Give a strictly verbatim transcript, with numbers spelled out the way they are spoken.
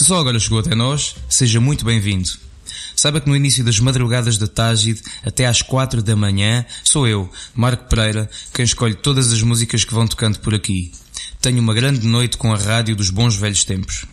Se só agora chegou até nós, seja muito bem-vindo. Saiba que no início das madrugadas da Tágide, até às quatro da manhã, sou eu, Marco Pereira, quem escolhe todas as músicas que vão tocando por aqui. Tenho uma grande noite com a rádio dos bons velhos tempos.